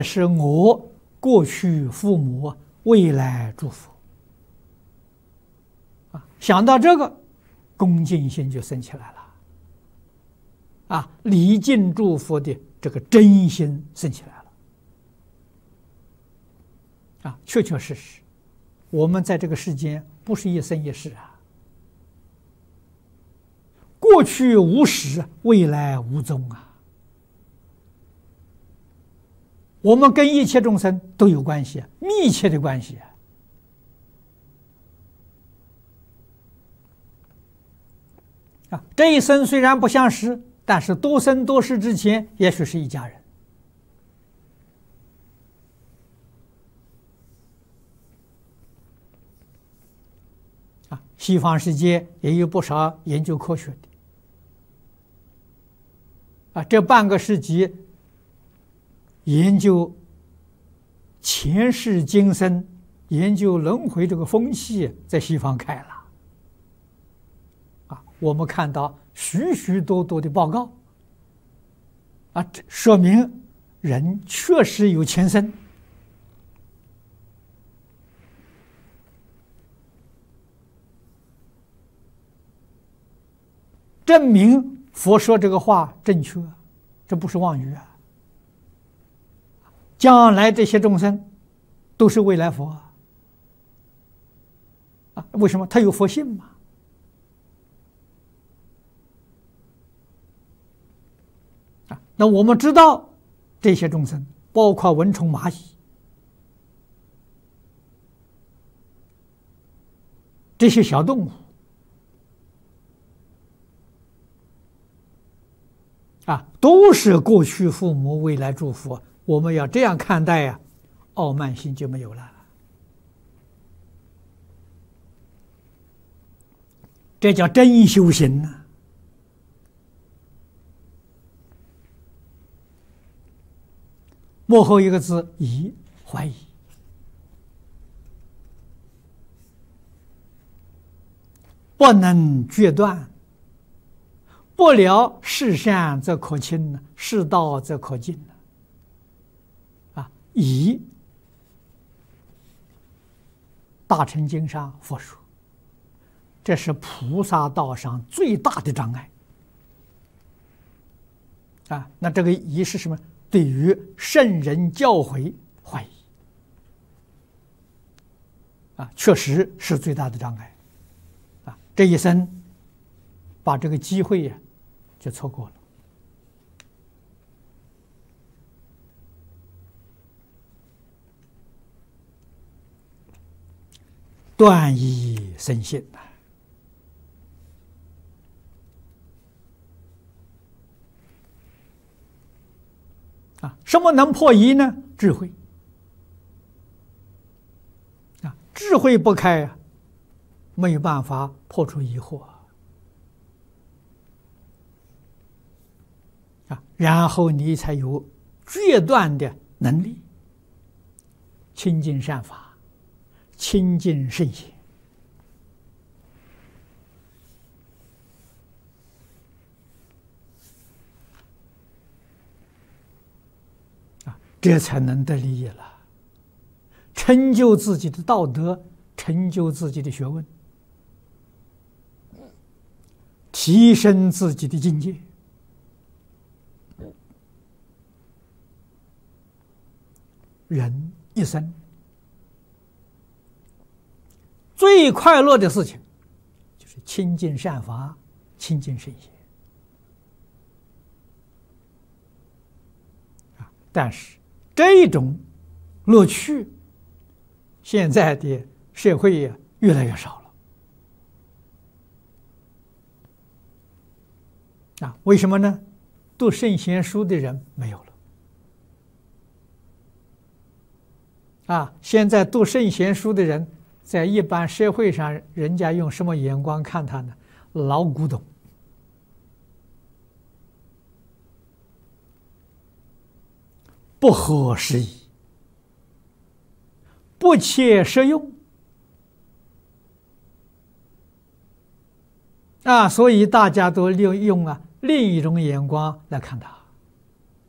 是我过去父母未来祝福啊，想到这个，恭敬心就升起来了啊，礼敬祝福的这个真心升起来了啊，确确实实，我们在这个世间不是一生一世啊，过去无始，未来无踪啊。我们跟一切众生都有关系，密切的关系啊！这一生虽然不相识，但是多生多世之前，也许是一家人啊！西方世界也有不少研究科学的啊，这半个世纪。研究前世今生，研究轮回这个风气，在西方开了啊！我们看到许许多多的报告啊，这说明人确实有前生，证明佛说这个话正确，这不是妄语啊！将来这些众生都是未来佛啊！为什么？他有佛性嘛。啊，那我们知道这些众生，包括蚊虫蚂蚁，这些小动物啊，都是过去父母未来祝福。我们要这样看待呀，傲慢心就没有了。这叫真修行呢。幕后一个字疑，怀疑，不能决断。不了是善则可亲，是道则可进。疑，大乘经上佛说，这是菩萨道上最大的障碍啊！那这个疑是什么？对于圣人教诲怀疑啊，确实是最大的障碍啊！这一生把这个机会呀，就错过了。断疑生信啊！什么能破疑呢？智慧啊！智慧不开啊，没有办法破除疑惑啊！然后你才有决断的能力，亲近善法。亲近圣贤啊，这才能得利益了，成就自己的道德，成就自己的学问，提升自己的境界。人一生最快乐的事情，就是亲近善法，亲近圣贤啊！但是这种乐趣，现在的社会呀，越来越少了啊！为什么呢？读圣贤书的人没有了啊！现在读圣贤书的人，在一般社会上，人家用什么眼光看他呢？老古董，不合时宜，不切实用啊！所以大家都用另一种眼光来看他。